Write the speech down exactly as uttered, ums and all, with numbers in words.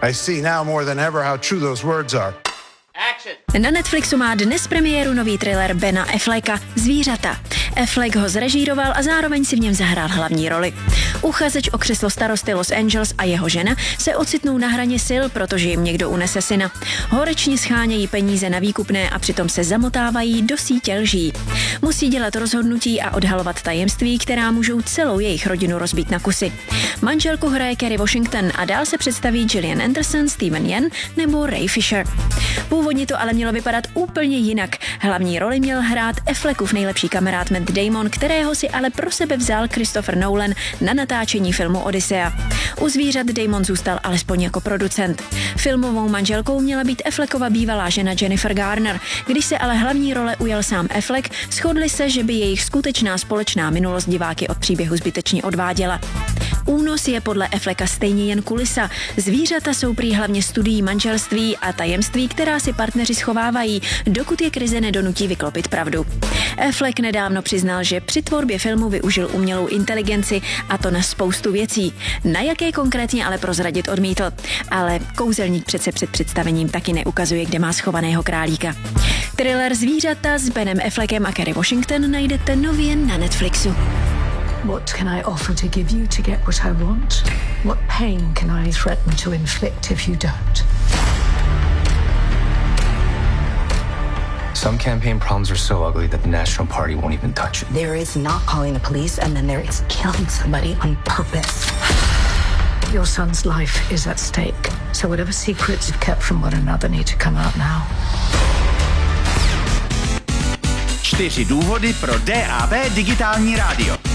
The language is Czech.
I see now more than ever how true those words are. Na Netflixu má dnes premiéru nový thriller Bena Afflecka Zvířata. Affleck ho zrežíroval a zároveň si v něm zahrál hlavní roli. Uchazeč o křeslo starosty Los Angeles a jeho žena se ocitnou na hraně sil, protože jim někdo unese syna. Horečně schánějí peníze na výkupné a přitom se zamotávají do sítě lží. Musí dělat rozhodnutí a odhalovat tajemství, která můžou celou jejich rodinu rozbít na kusy. Manželku hraje Kerry Washington a dál se představí Gillian Anderson, Steven Yeun nebo Ray Fisher. Původně to ale mělo vypadat úplně jinak. Hlavní roli měl hrát Affleckův nejlepší kamarád Matt Damon, kterého si ale pro sebe vzal Christopher Nolan na natáčení filmu Odyssea. U Zvířat Damon zůstal alespoň jako producent. Filmovou manželkou měla být Affleckova bývalá žena Jennifer Garner. Když se ale hlavní role ujal sám Affleck, shodli se, že by jejich skutečná společná minulost diváky od příběhu zbytečně odváděla. Únos je podle Afflecka stejně jen kulisa. Zvířata jsou prý hlavně studií manželství a tajemství, která si partneři schovávají, dokud je krize nedonutí vyklopit pravdu. Affleck nedávno přiznal, že při tvorbě filmu využil umělou inteligenci a to na spoustu věcí. Na jaké konkrétně ale prozradit odmítl. Ale kouzelník přece před představením taky neukazuje, kde má schovaného králíka. Thriller Zvířata s Benem Affleckem a Kerry Washington najdete nově na Netflixu. What can I offer to give you to get what I want? What pain can I threaten to inflict if you don't? Some campaign problems are so ugly that the National Party won't even touch it. There is not calling the police, and then there is killing somebody on purpose. Your son's life is at stake, so whatever secrets you've kept from one another need to come out now. Čtyři důvody pro D A B digitální rádio.